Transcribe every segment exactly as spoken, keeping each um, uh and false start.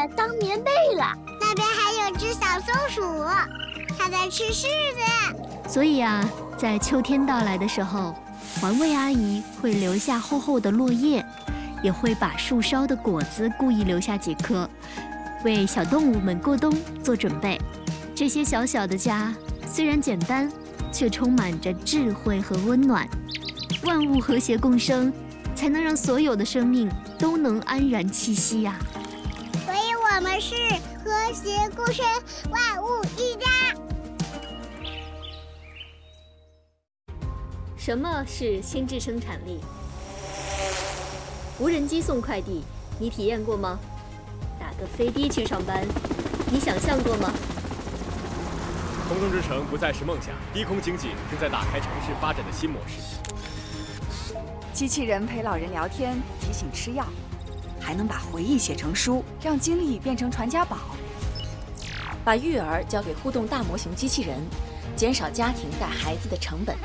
当棉被了。 那边还有只小松鼠，它在吃柿子。 所以啊，在秋天到来的时候，环卫阿姨会留下厚厚的落叶，也会把树梢的果子故意留下几颗，为小动物们过冬做准备。这些小小的家虽然简单，却充满着智慧和温暖。万物和谐共生，才能让所有的生命都能安然栖息呀、啊。 所以我们是和谐共生，万物一家。 什么是心智生产力？无人机送快递，你体验过吗？打个飞的去上班，你想象过吗？ 空中之城不再是梦想，低空经济正在打开城市发展的新模式。 机器人陪老人聊天，提醒吃药，还能把回忆写成书，让经历变成传家宝。 把育儿交给互动大模型机器人，减少家庭带孩子的成本。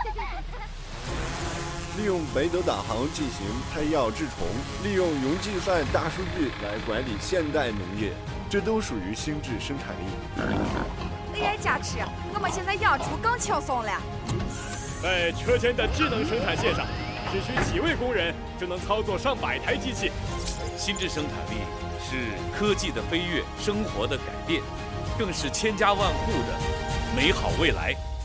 利用北斗导航进行拍药治虫，利用云计算大数据来管理现代农业，这都属于心智生产力。 哎呀，家吃，我们现在养猪更轻松了。 在车间的智能生产线上，只需几位工人就能操作上百台机器。 心智生产力是科技的飞跃，生活的改变，更是千家万户的美好未来。